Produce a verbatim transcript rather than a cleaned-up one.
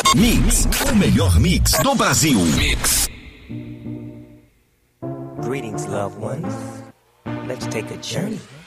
Mix, o melhor mix do Brasil. Mix. Greetings, loved ones. Let's take a journey.